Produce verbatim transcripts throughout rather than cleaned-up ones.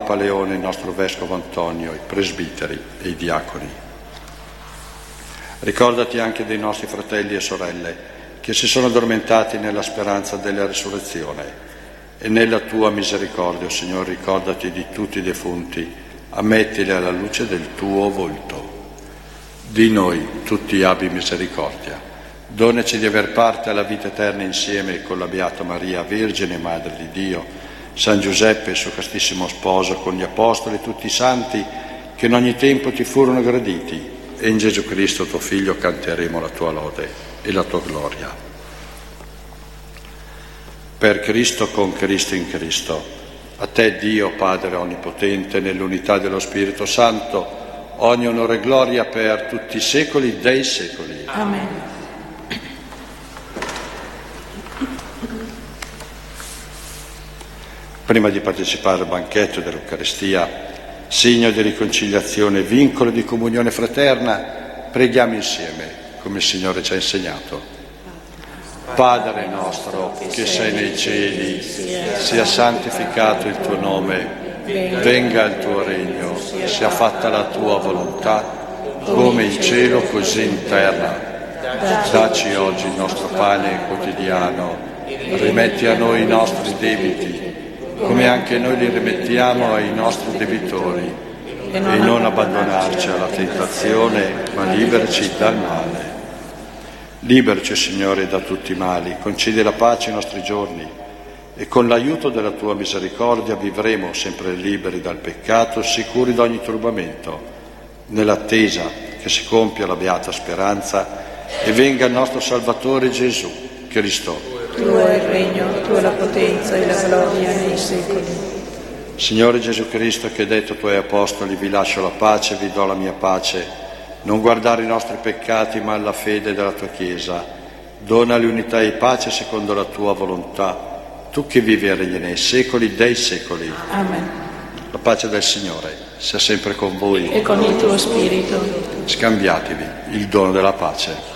Papa Leone, il nostro Vescovo Antonio, i presbiteri e i diaconi. Ricordati anche dei nostri fratelli e sorelle che si sono addormentati nella speranza della risurrezione. E nella tua misericordia, Signore, ricordati di tutti i defunti, ammettili alla luce del tuo volto. Di noi tutti abbi misericordia. Donaci di aver parte alla vita eterna insieme con la Beata Maria, Vergine e Madre di Dio, San Giuseppe, suo castissimo sposo, con gli Apostoli e tutti i santi che in ogni tempo ti furono graditi, e in Gesù Cristo, tuo Figlio, canteremo la tua lode e la tua gloria. Per Cristo, con Cristo, in Cristo, a te Dio Padre Onnipotente, nell'unità dello Spirito Santo, ogni onore e gloria per tutti i secoli dei secoli. Amen. Prima di partecipare al banchetto dell'Eucaristia, segno di riconciliazione, vincolo di comunione fraterna, preghiamo insieme, come il Signore ci ha insegnato. Padre nostro, che sei nei cieli, sia santificato il tuo nome, venga il tuo regno, sia fatta la tua volontà, come in cielo così in terra. Dacci oggi il nostro pane quotidiano, rimetti a noi i nostri debiti, come anche noi li rimettiamo ai nostri debitori, e non abbandonarci alla tentazione, ma liberaci dal male. Liberaci, Signore, da tutti i mali, concedi la pace ai nostri giorni, e con l'aiuto della tua misericordia vivremo sempre liberi dal peccato, sicuri da ogni turbamento, nell'attesa che si compia la beata speranza e venga il nostro Salvatore Gesù Cristo. Tuo è il regno, tua la potenza e la gloria nei secoli. Signore Gesù Cristo, che hai detto ai tuoi apostoli, vi lascio la pace, vi do la mia pace, non guardare i nostri peccati ma la fede della tua Chiesa. Dona l'unità e pace secondo la tua volontà, tu che vivi e regni nei secoli dei secoli. Amen. La pace del Signore sia sempre con voi. E con il tuo spirito. Scambiatevi il dono della pace.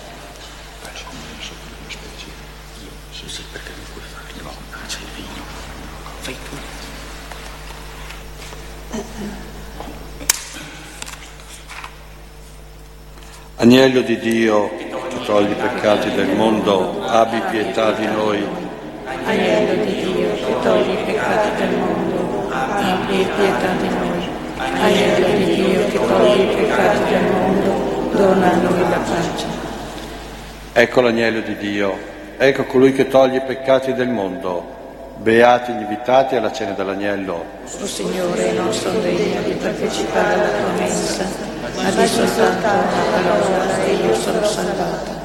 Agnello di Dio, che togli i peccati del mondo, abbi pietà di noi. Agnello di Dio, che togli i peccati del mondo, abbi pietà di noi. Agnello di Dio, che togli i peccati del mondo, dona a noi la pace. Ecco l'agnello di Dio, ecco colui che toglie i peccati del mondo. Beati gli invitati alla cena dell'agnello. O Signore, non sono degna di partecipare alla tua mensa, ma di soltanto una parola e io sono salvata.